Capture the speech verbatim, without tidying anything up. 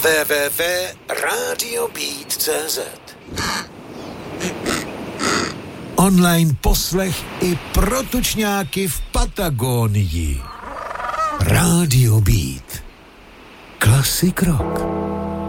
w w w tečka radio beat tečka c z. Online poslech i pro tučňáky v Patagónii. Radio Beat. Classic rock.